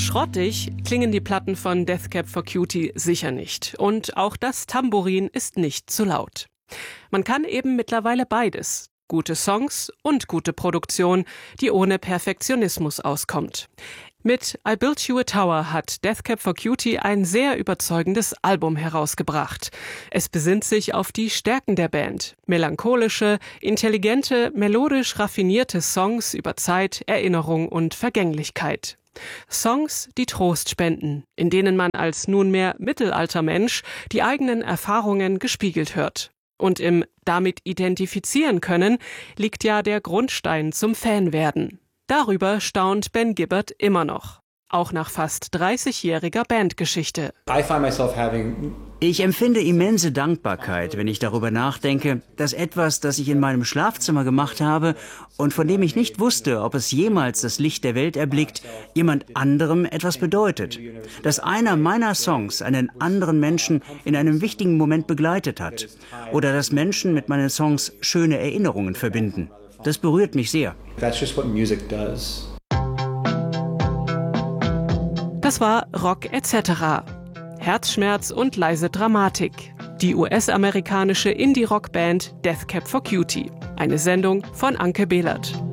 Schrottig klingen die Platten von Death Cab for Cutie sicher nicht. Und auch das Tambourin ist nicht zu laut. Man kann eben mittlerweile beides. Gute Songs und gute Produktion, die ohne Perfektionismus auskommt. Mit I Built You a Tower hat Death Cab for Cutie ein sehr überzeugendes Album herausgebracht. Es besinnt sich auf die Stärken der Band. Melancholische, intelligente, melodisch raffinierte Songs über Zeit, Erinnerung und Vergänglichkeit. Songs, die Trost spenden, in denen man als nunmehr Mittelaltermensch die eigenen Erfahrungen gespiegelt hört. Und im damit identifizieren können liegt ja der Grundstein zum Fanwerden. Darüber staunt Ben Gibbard immer noch, auch nach fast 30-jähriger Bandgeschichte. Ich empfinde immense Dankbarkeit, wenn ich darüber nachdenke, dass etwas, das ich in meinem Schlafzimmer gemacht habe und von dem ich nicht wusste, ob es jemals das Licht der Welt erblickt, jemand anderem etwas bedeutet. Dass einer meiner Songs einen anderen Menschen in einem wichtigen Moment begleitet hat. Oder dass Menschen mit meinen Songs schöne Erinnerungen verbinden. Das berührt mich sehr. Das war Rock etc. Herzschmerz und leise Dramatik. Die US-amerikanische Indie-Rock-Band Death Cab for Cutie. Eine Sendung von Anke Behlert.